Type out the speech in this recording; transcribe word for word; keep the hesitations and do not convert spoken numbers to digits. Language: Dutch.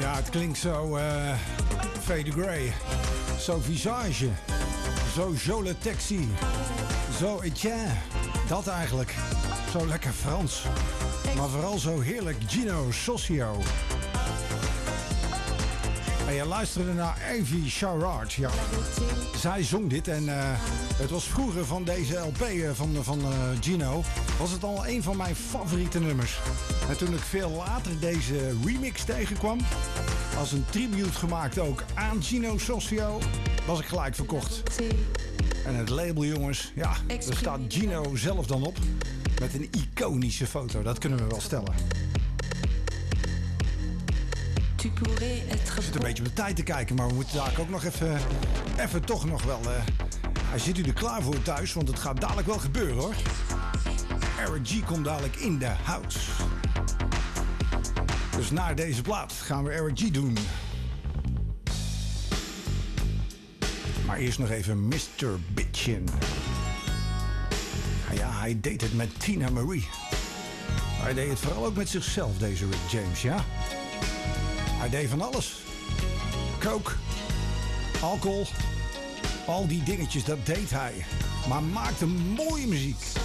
Ja, het klinkt zo uh, Fade Grey. Zo Visage. Zo Jolie Taxi. Zo Etienne. Dat eigenlijk. Zo lekker Frans. Maar vooral zo heerlijk Gino Socio. En je luisterde naar Evie Charard. Ja. Zij zong dit en uh, het was vroeger van deze L P uh, van, van uh, Gino. Was het al een van mijn favoriete nummers. En toen ik veel later deze remix tegenkwam, als een tribute gemaakt ook aan Gino Socio, was ik gelijk verkocht. En het label, jongens, ja, er staat Gino zelf dan op. Met een iconische foto, dat kunnen we wel stellen. Ik zit een beetje op de tijd te kijken, maar we moeten daar ook nog even, even toch nog wel... Uh, hij zit u er klaar voor thuis, want het gaat dadelijk wel gebeuren, hoor. Eric G komt dadelijk in de house. Dus na deze plaat gaan we Eric G doen. Maar eerst nog even mister Bitchin. Nou ja, hij deed het met Tina Marie. Hij deed het vooral ook met zichzelf, deze Rick James, ja. Hij deed van alles. Coke, alcohol, al die dingetjes, dat deed hij. Maar maakte mooie muziek.